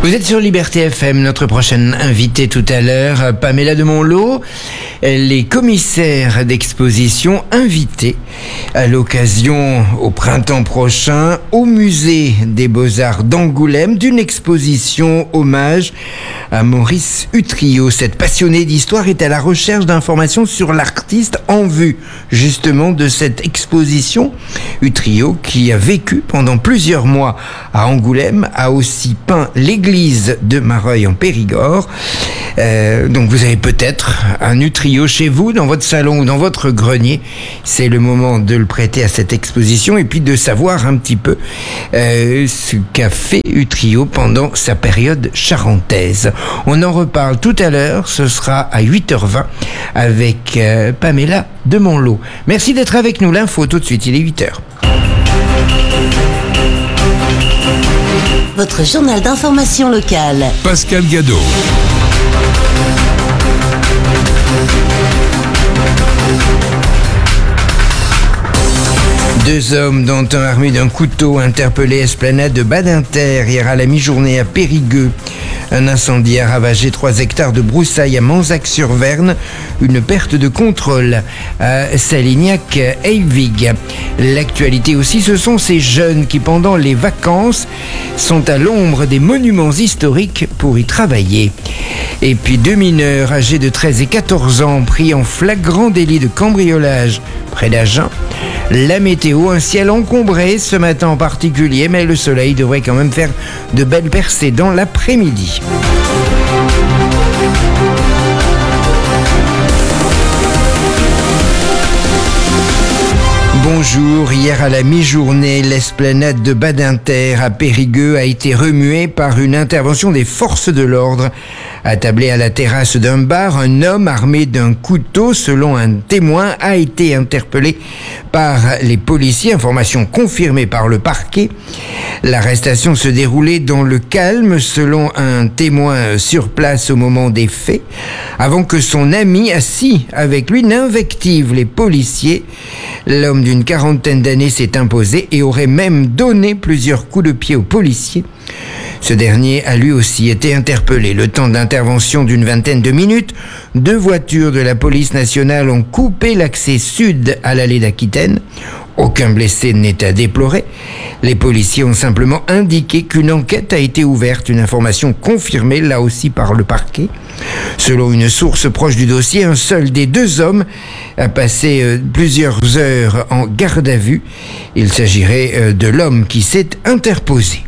Vous êtes sur Liberté FM, notre prochaine invitée tout à l'heure, Pamela de Monlot, les commissaires d'exposition invités à l'occasion au printemps prochain au musée des Beaux-Arts d'Angoulême d'une exposition hommage à Maurice Utrillo. Cette passionnée d'histoire est à la recherche d'informations sur l'artiste en vue justement de cette exposition. Utrillo, qui a vécu pendant plusieurs mois à Angoulême, a aussi peint l'église de Mareuil en Périgord. Donc vous avez peut-être un Utrillo chez vous, dans votre salon ou dans votre grenier. C'est le moment de le prêter à cette exposition et puis de savoir un petit peu ce qu'a fait Utrillo pendant sa période charentaise. On en reparle tout à l'heure, ce sera à 8h20 avec Pamela de Monlot. Merci d'être avec nous, l'info tout de suite, il est 8h. Votre journal d'information locale. Pascal Gadot. Deux hommes, dont un armé d'un couteau, interpellés esplanade de Badinter hier à la mi-journée à Périgueux. Un incendie a ravagé 3 hectares de broussailles à Manzac-sur-Verne. Une perte de contrôle à Salignac-Eivig. L'actualité aussi, ce sont ces jeunes qui, pendant les vacances, sont à l'ombre des monuments historiques pour y travailler. Et puis 2 mineurs âgés de 13 et 14 ans pris en flagrant délit de cambriolage près d'Agen. La météo, un ciel encombré ce matin en particulier, mais le soleil devrait quand même faire de belles percées dans l'après-midi. Bonjour, hier à la mi-journée, l'esplanade de Badinter à Périgueux a été remuée par une intervention des forces de l'ordre. Attablé à la terrasse d'un bar, un homme armé d'un couteau, selon un témoin, a été interpellé par les policiers, information confirmée par le parquet. L'arrestation se déroulait dans le calme, selon un témoin sur place au moment des faits, avant que son ami, assis avec lui, n'invective les policiers. L'homme d'une quarantaine d'années s'est imposé et aurait même donné plusieurs coups de pied aux policiers. Ce dernier a lui aussi été interpellé. Le temps d'intervention d'une vingtaine de minutes, 2 voitures de la police nationale ont coupé l'accès sud à l'allée d'Aquitaine. Aucun blessé n'est à déplorer. Les policiers ont simplement indiqué qu'une enquête a été ouverte, une information confirmée là aussi par le parquet. Selon une source proche du dossier, un seul des 2 hommes a passé plusieurs heures en garde à vue. Il s'agirait de l'homme qui s'est interposé.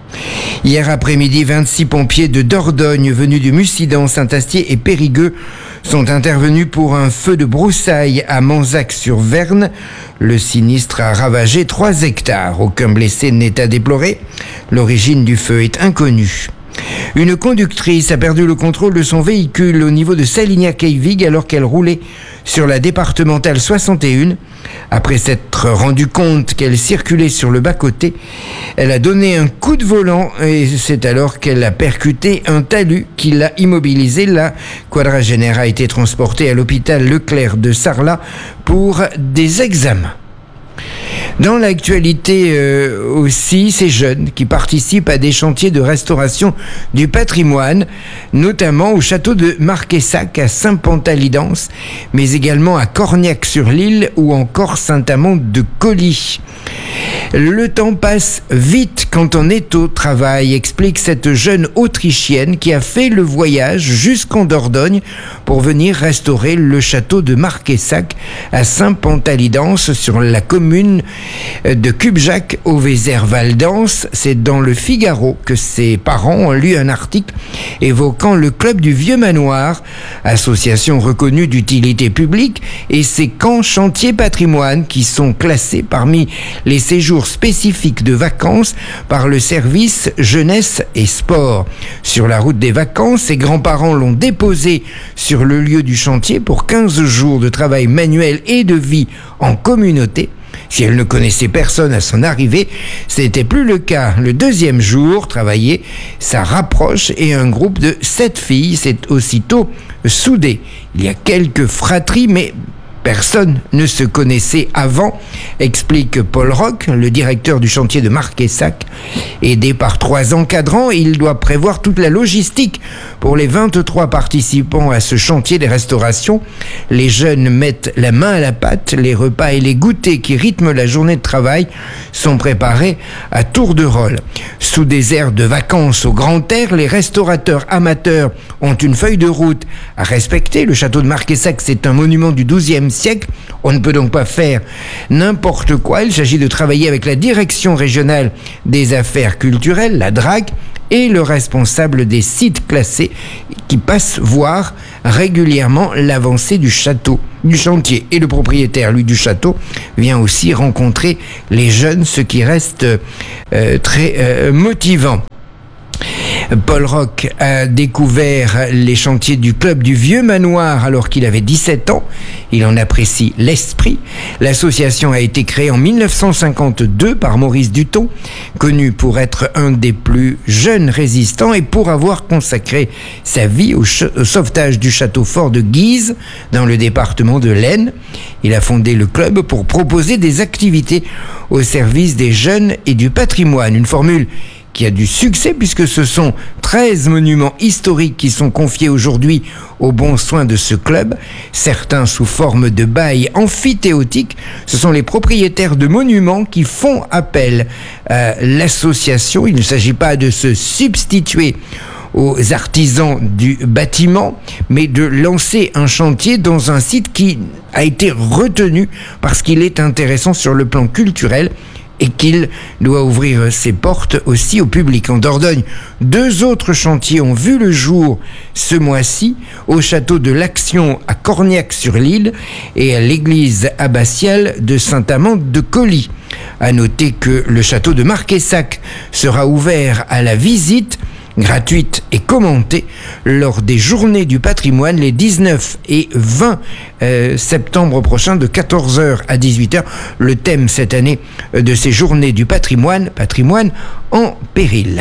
Hier après-midi, 26 pompiers de Dordogne venus du Mussidan, Saint-Astier et Périgueux sont intervenus pour un feu de broussailles à Manzac-sur-Verne. Le sinistre a ravagé 3 hectares. Aucun blessé n'est à déplorer. L'origine du feu est inconnue. Une conductrice a perdu le contrôle de son véhicule au niveau de Salignac-Eivig alors qu'elle roulait sur la départementale 61. Après s'être rendu compte qu'elle circulait sur le bas-côté, elle a donné un coup de volant et c'est alors qu'elle a percuté un talus qui l'a immobilisée. La quadragénaire a été transportée à l'hôpital Leclerc de Sarlat pour des examens. Dans l'actualité aussi, ces jeunes qui participent à des chantiers de restauration du patrimoine, notamment au château de Marquessac à Saint-Pantalidens, mais également à Corniac-sur-l'Île ou encore Saint-Amand de Coly. Le temps passe vite quand on est au travail, explique cette jeune Autrichienne qui a fait le voyage jusqu'en Dordogne pour venir restaurer le château de Marquessac à Saint-Pantalidens sur la commune de Cubjac au Vézère-Val-d'Anse. C'est dans le Figaro que ses parents ont lu un article évoquant le club du Vieux Manoir, association reconnue d'utilité publique, et ses camps chantiers patrimoine qui sont classés parmi les séjours spécifiques de vacances par le service jeunesse et sport. Sur la route des vacances, ses grands-parents l'ont déposé sur le lieu du chantier pour 15 jours de travail manuel et de vie en communauté. Si elle ne connaissait personne à son arrivée, ce n'était plus le cas. Le 2e jour, travailler, ça rapproche et un groupe de 7 filles s'est aussitôt soudé. Il y a quelques fratries, mais Personne ne se connaissait avant, explique Paul Roch, le directeur du chantier de Marquessac. Aidé par 3 encadrants, il doit prévoir toute la logistique pour les 23 participants à ce chantier des restaurations. Les jeunes mettent la main à la pâte, les repas et les goûters qui rythment la journée de travail sont préparés à tour de rôle. Sous des airs de vacances au grand air, les restaurateurs amateurs ont une feuille de route à respecter. Le château de Marquessac, c'est un monument du XIIe siècle. On ne peut donc pas faire n'importe quoi. Il s'agit de travailler avec la direction régionale des affaires culturelles, la DRAC, et le responsable des sites classés qui passe voir régulièrement l'avancée du chantier. Et le propriétaire, lui, du château, vient aussi rencontrer les jeunes, ce qui reste très motivant. Paul Roch a découvert les chantiers du club du Vieux Manoir alors qu'il avait 17 ans. Il en apprécie l'esprit. L'association a été créée en 1952 par Maurice Duton, connu pour être un des plus jeunes résistants et pour avoir consacré sa vie au sauvetage du château fort de Guise dans le département de l'Aisne. Il a fondé le club pour proposer des activités au service des jeunes et du patrimoine. Une formule qui a du succès puisque ce sont 13 monuments historiques qui sont confiés aujourd'hui aux bons soins de ce club, certains sous forme de bail amphithéotique. Ce sont les propriétaires de monuments qui font appel à l'association. Il ne s'agit pas de se substituer aux artisans du bâtiment, mais de lancer un chantier dans un site qui a été retenu parce qu'il est intéressant sur le plan culturel et qu'il doit ouvrir ses portes aussi au public. En Dordogne, 2 autres chantiers ont vu le jour ce mois-ci, au château de l'Action à Corniac-sur-l'Île et à l'église abbatiale de Saint-Amand-de-Colly. À noter que le château de Marquessac sera ouvert à la visite gratuite et commentée lors des Journées du patrimoine les 19 et 20 septembre prochains de 14h à 18h. Le thème cette année de ces Journées du patrimoine en péril.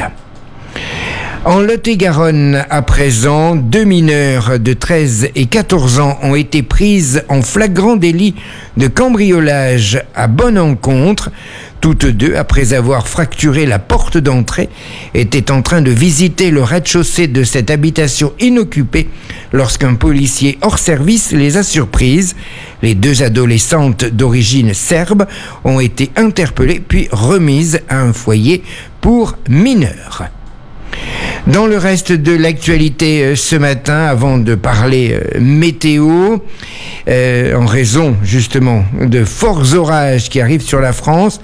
En Lot-et-Garonne, à présent, 2 mineurs de 13 et 14 ans ont été prises en flagrant délit de cambriolage à Bonne-Encontre. Toutes deux, après avoir fracturé la porte d'entrée, étaient en train de visiter le rez-de-chaussée de cette habitation inoccupée lorsqu'un policier hors service les a surprises. Les 2 adolescentes d'origine serbe ont été interpellées puis remises à un foyer pour mineurs. Dans le reste de l'actualité ce matin, avant de parler météo, en raison justement de forts orages qui arrivent sur la France,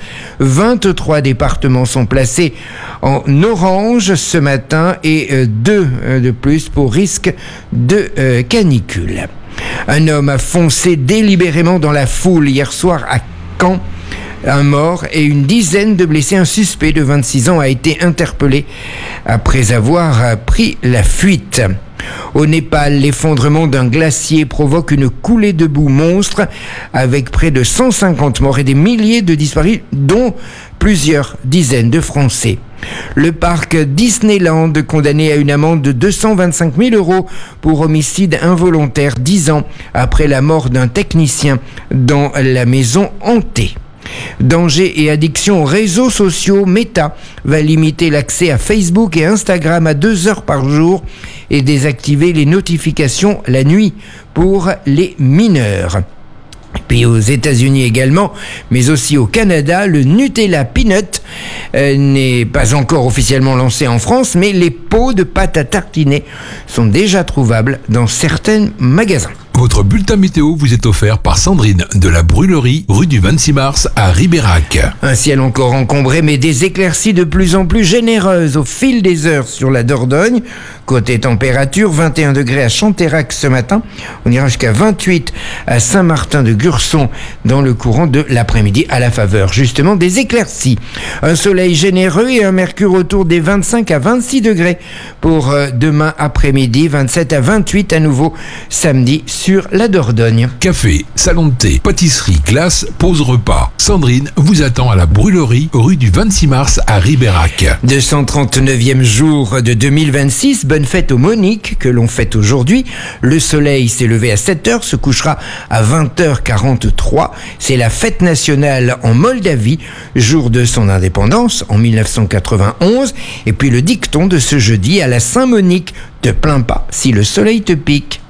23 départements sont placés en orange ce matin et 2 de plus pour risque de canicule. Un homme a foncé délibérément dans la foule hier soir à Caen. Un mort et une dizaine de blessés. Un suspect de 26 ans a été interpellé après avoir pris la fuite. Au Népal, l'effondrement d'un glacier provoque une coulée de boue monstre avec près de 150 morts et des milliers de disparus, dont plusieurs dizaines de Français. Le parc Disneyland, condamné à une amende de 225 000 € pour homicide involontaire 10 ans après la mort d'un technicien dans la maison hantée. Danger et addiction aux réseaux sociaux, Meta va limiter l'accès à Facebook et Instagram à 2 heures par jour et désactiver les notifications la nuit pour les mineurs. Puis aux États-Unis également, mais aussi au Canada, le Nutella Peanut n'est pas encore officiellement lancé en France, mais les pots de pâte à tartiner sont déjà trouvables dans certains magasins. Votre bulletin météo vous est offert par Sandrine de la Brûlerie, rue du 26 mars à Ribérac. Un ciel encore encombré, mais des éclaircies de plus en plus généreuses au fil des heures sur la Dordogne. Côté température, 21 degrés à Chantérac ce matin. On ira jusqu'à 28 à Saint-Martin-de-Gurson dans le courant de l'après-midi à la faveur justement des éclaircies. Un soleil généreux et un mercure autour des 25 à 26 degrés pour demain après-midi, 27 à 28 à nouveau samedi sur la Dordogne. Café, salon de thé, pâtisserie, glace, pause repas. Sandrine vous attend à la Brûlerie, rue du 26 mars à Ribérac. 239e jour de 2026, bonne fête aux Moniques que l'on fête aujourd'hui. Le soleil s'est levé à 7h, se couchera à 20h43. C'est la fête nationale en Moldavie, jour de son indépendance en 1991. Et puis le dicton de ce jeudi à la Saint-Monique, te plains pas si le soleil te pique.